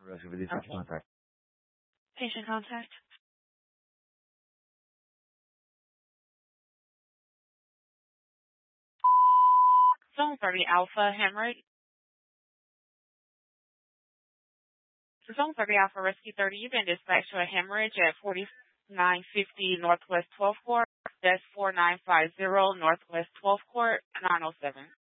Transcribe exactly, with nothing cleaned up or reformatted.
Okay. contact. Patient contact. Zone thirty Alpha hemorrhage. Zone thirty Alpha Rescue thirty, you've been dispatched to a hemorrhage at forty-nine fifty Northwest twelfth Court. That's four nine five zero Northwest twelfth Court, nine oh seven.